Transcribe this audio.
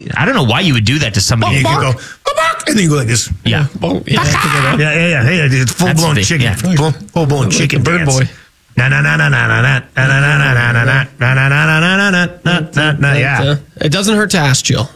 I don't know why you would do that to somebody. You could go, and then you go like this. Yeah. Yeah. Hey, it's full blown chicken. Yeah. Full blown chicken. Bird dance. boy. Na na na na na na na na na na na na na na na na na na. Yeah. It doesn't hurt to ask, Jill.